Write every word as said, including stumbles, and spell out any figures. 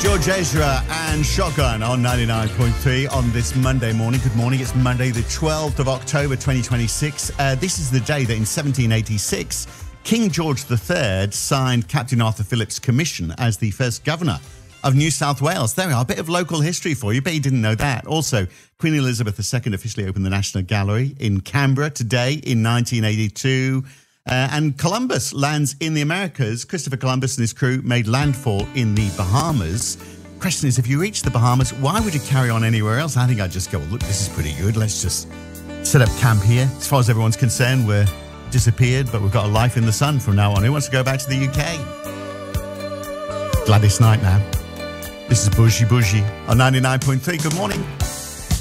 George Ezra and Shotgun on ninety-nine point three on this Monday morning. Good morning. It's Monday, the twelfth of October, twenty twenty-six. Uh, this is the day that in seventeen eighty-six, King George the Third signed Captain Arthur Phillip's commission as the first governor of New South Wales. There we are, a bit of local history for you. Bet you didn't know that. Also, Queen Elizabeth the Second officially opened the National Gallery in Canberra today in nineteen eighty-two. Uh, and Columbus lands in the Americas. Christopher Columbus and his crew made landfall in the Bahamas. Question is, if you reach the Bahamas, why would you carry on anywhere else? I think I'd just go, well, look, this is pretty good. Let's just set up camp here. As far as everyone's concerned, we're disappeared, but we've got a life in the sun from now on. Who wants to go back to the U K? Gladys Knight now. This is Bougie Bougie on ninety-nine point three. Good morning.